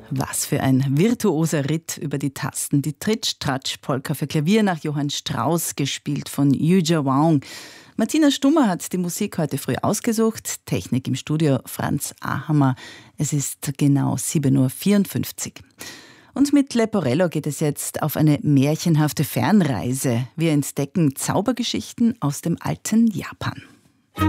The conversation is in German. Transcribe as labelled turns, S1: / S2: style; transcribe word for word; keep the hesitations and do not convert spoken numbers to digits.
S1: Was für ein virtuoser Ritt über die Tasten. Die Tritsch-Tratsch-Polka für Klavier nach Johann Strauss, gespielt von Yuja Wang. Martina Stummer hat die Musik heute früh ausgesucht. Technik im Studio Franz Ahammer. Es ist genau sieben Uhr vierundfünfzig. Und mit Leporello geht es jetzt auf eine märchenhafte Fernreise. Wir entdecken Zaubergeschichten aus dem alten Japan.